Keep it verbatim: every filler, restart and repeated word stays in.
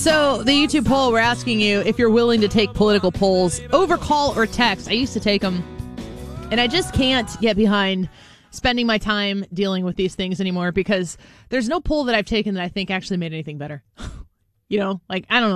So the YouTube poll, we're asking you if you're willing to take political polls over call or text. I used to take them, and I just can't get behind spending my time dealing with these things anymore because there's no poll that I've taken that I think actually made anything better. You know, like, I don't know.